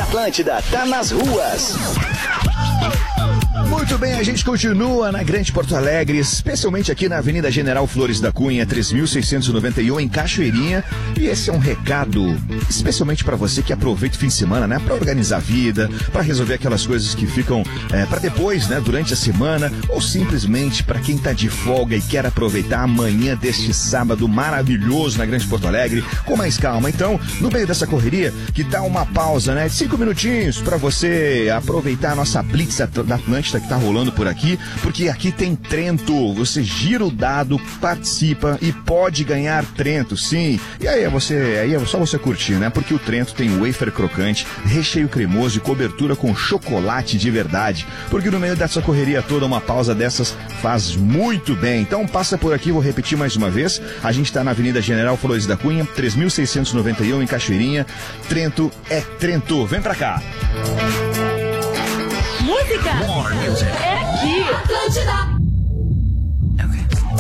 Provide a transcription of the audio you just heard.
Atlântida tá nas ruas. Muito bem, a gente continua na Grande Porto Alegre, especialmente aqui na Avenida General Flores da Cunha, 3.691, em Cachoeirinha. E esse é um recado especialmente para você que aproveita o fim de semana, né? Para organizar a vida, para resolver aquelas coisas que ficam para depois, né? Durante a semana, ou simplesmente para quem tá de folga e quer aproveitar a manhã deste sábado maravilhoso na Grande Porto Alegre com mais calma. Então, no meio dessa correria, que tá uma pausa, né? De 5 minutinhos para você aproveitar a nossa Blitz da Atlântida que tá rolando por aqui, porque aqui tem Trento. Você gira o dado, participa e pode ganhar Trento, sim. E aí é só você curtir, né? Porque o Trento tem wafer crocante, recheio cremoso e cobertura com chocolate de verdade. Porque no meio dessa correria toda, uma pausa dessas faz muito bem. Então passa por aqui, vou repetir mais uma vez. A gente tá na Avenida General Flores da Cunha, 3.691 em Cachoeirinha. Trento é Trento. Vem pra cá. Música é aqui. Atlântida.